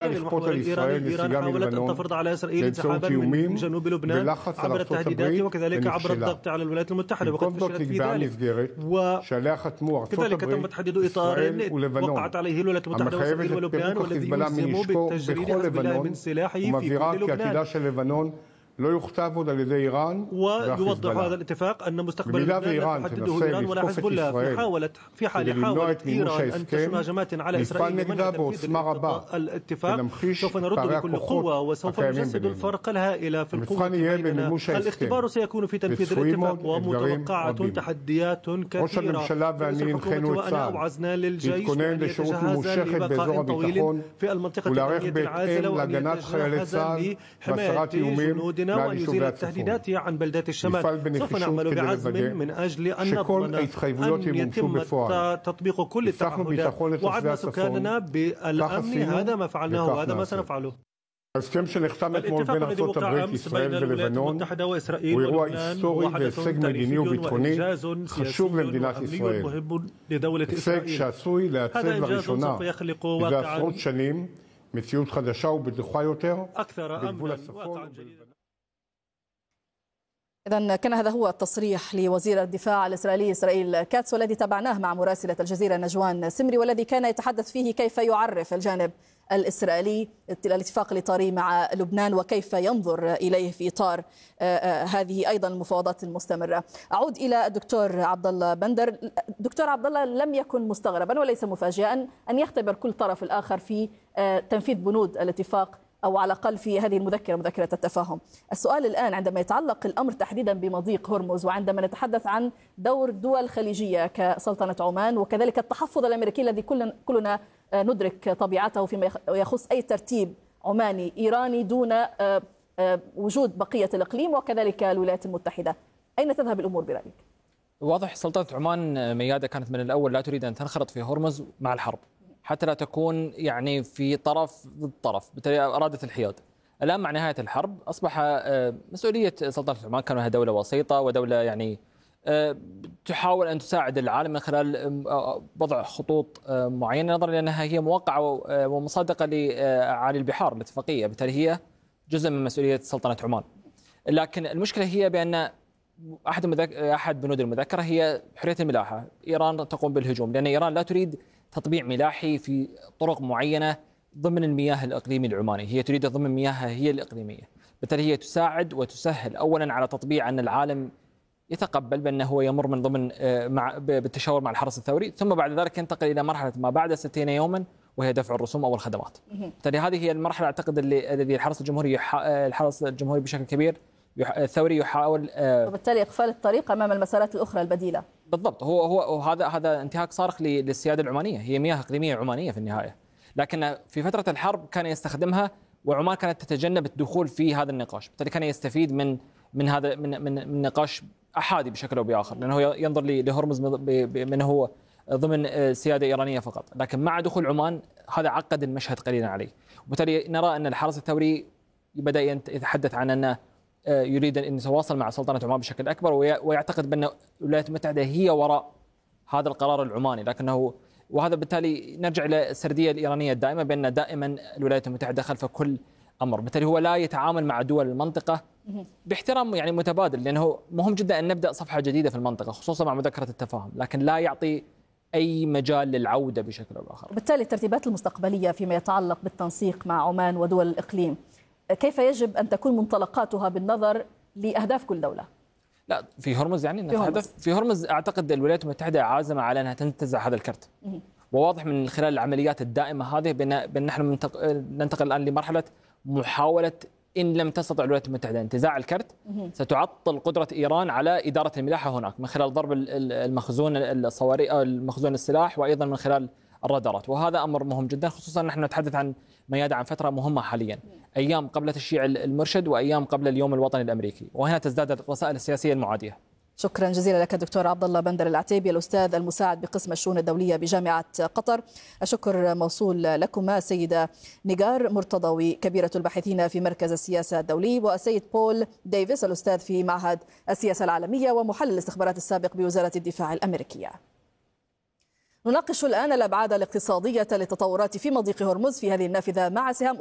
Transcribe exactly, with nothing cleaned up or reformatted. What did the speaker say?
المحور الإيراني، إيران حاولت أن تفرض على إسرائيل انسحابا من جنوب لبنان عبر التهديدات وكذلك عبر الضغط على الولايات المتحدة، وقد فشلت في ذلك. وكذلك تم تحديد إطار وقعت عليه الولايات المتحدة وإسرائيل ولبنان، والذي يلزم بالتجريد حزب الله من سلاحه في كل لبنان. ويوضح هذا الاتفاق أن مستقبل لبنان تحدده إيران ولا حزب الله. في حاولت في حال حاولت إيران أن تشن هجمات على إسرائيل لمنع تنفيذ الاتفاق، سوف نرد بكل قوة وسوف نجسد الفرق الهائل في القوة بيننا. الاختبار سيكون في تنفيذ الاتفاق، ومتوقعة تحديات كثيرة. رئيس الحكومة وأنا أوعزنا للجيش أن يتجهز لبقاء طويل في المنطقة الأمنية العازلة، وأن يتجهز لحماية جنودنا وأن يزيل التهديدات عن بلدات الشمال. سوف نعمل بعزم من أجل أن نضمن أن يتم تطبيق كل التعهدات. وعدنا سكاننا بالأمن، هذا ما فعلناه وهذا ما سنفعله. الاتفاق الذي وقع أمس بين الولايات المتحدة وإسرائيل ولبنان هو حدث تاريخي وإنجاز سياسي وأمني مهم لدولة إسرائيل. هذا إنجاز سوف يخلق واقعا أكثر أمنا واقعا جديدا. إذن كان هذا هو التصريح لوزير الدفاع الإسرائيلي إسرائيل كاتس، والذي تابعناه مع مراسلة الجزيرة نجوان سمري، والذي كان يتحدث فيه كيف يعرف الجانب الإسرائيلي الاتفاق الإطاري مع لبنان وكيف ينظر إليه في إطار هذه أيضا المفاوضات المستمرة. أعود إلى الدكتور عبد الله بندر. دكتور عبد الله، لم يكن مستغربا وليس مفاجئا أن يختبر كل طرف الآخر في تنفيذ بنود الاتفاق، أو على الأقل في هذه المذكرة مذكرة التفاهم. السؤال الآن عندما يتعلق الأمر تحديدا بمضيق هرمز، وعندما نتحدث عن دور دول خليجية كسلطنة عمان، وكذلك التحفظ الأمريكي الذي كلنا ندرك طبيعته فيما يخص أي ترتيب عماني إيراني دون وجود بقية الإقليم وكذلك الولايات المتحدة، أين تذهب الأمور برأيك؟ واضح سلطنة عمان ميادة كانت من الأول لا تريد أن تنخرط في هرمز مع الحرب، حتى لا تكون يعني في طرف ضد طرف، بالتالي أرادت الحياد. الآن مع نهاية الحرب أصبح مسؤولية سلطنة عمان كونها دولة وسيطة ودولة يعني تحاول أن تساعد العالم من خلال وضع خطوط معينة، نظرا لأنها هي موقعة ومصادقة لعالي البحار الاتفاقية، بالتالي هي جزء من مسؤولية سلطنة عمان. لكن المشكلة هي بأن أحد مذك... أحد بنود المذكرة هي حرية الملاحة. إيران تقوم بالهجوم لأن إيران لا تريد تطبيع ملاحي في طرق معينة ضمن المياه الإقليمي العماني، هي تريد ضمن مياهها هي الإقليمية. بالتالي هي تساعد وتسهل أولا على تطبيع أن العالم يتقبل بأنه هو يمر من ضمن مع بالتشاور مع الحرس الثوري، ثم بعد ذلك ينتقل إلى مرحلة ما بعد ستين يوما وهي دفع الرسوم أو الخدمات. بالتالي هذه هي المرحلة أعتقد الذي الحرس الجمهوري الحرس الجمهوري بشكل كبير الثوري يحاول، وبالتالي إقفال الطريق أمام المسارات الأخرى البديلة. بالضبط، هو هو هذا هذا انتهاك صارخ للسيادة العمانية، هي مياه إقليمية عمانية في النهاية، لكن في فترة الحرب كان يستخدمها وعمان كانت تتجنب الدخول في هذا النقاش، بالتالي كان يستفيد من من هذا من من, من نقاش أحادي بشكل أو بآخر، لأنه ينظر لهرمز من هو ضمن سيادة إيرانية فقط. لكن مع دخول عمان هذا عقد المشهد قليلا عليه، وبالتالي نرى أن الحرس الثوري بدأ يتحدث عن أنه يريد أن يتواصل مع سلطنة عمان بشكل أكبر، ويعتقد بأن الولايات المتحدة هي وراء هذا القرار العماني، لكنه وهذا بالتالي نرجع إلى السردية الإيرانية الدائمة بأن دائما الولايات المتحدة خلف كل أمر، بالتالي هو لا يتعامل مع دول المنطقة باحترام يعني متبادل، لأنه مهم جدا أن نبدأ صفحة جديدة في المنطقة خصوصا مع مذكرة التفاهم، لكن لا يعطي أي مجال للعودة بشكل أو بآخر. بالتالي الترتيبات المستقبلية فيما يتعلق بالتنسيق مع عمان ودول الإقليم كيف يجب أن تكون منطلقاتها بالنظر لأهداف كل دولة؟ لا في هرمز يعني نتحدث في هرمز أعتقد الولايات المتحدة عازمة على أنها تنتزع هذا الكرت، وواضح من خلال العمليات الدائمة هذه بأن نحن ننتقل الآن لمرحلة محاولة إن لم تستطع الولايات المتحدة انتزاع الكرت ستعطل قدرة إيران على إدارة الملاحة هناك من خلال ضرب المخزون الصواريخ أو المخزون السلاح، وأيضا من خلال الرادارات، وهذا أمر مهم جدا، خصوصا نحن نتحدث عن ميادة عن فترة مهمة حاليا، أيام قبل تشييع المرشد وأيام قبل اليوم الوطني الأمريكي، وهنا تزداد الرسائل السياسية المعادية. شكرا جزيلا لك دكتور عبد الله بندر العتيبي الأستاذ المساعد بقسم الشؤون الدولية بجامعة قطر. الشكر موصول لكما السيدة نيغار مرتضوي كبيرة الباحثين في مركز السياسة الدولي، والسيد بول ديفيس الأستاذ في معهد السياسة العالمية ومحلل الاستخبارات السابق بوزارة الدفاع الأمريكية. نناقش الآن الأبعاد الاقتصادية للتطورات في مضيق هرمز في هذه النافذة مع سهام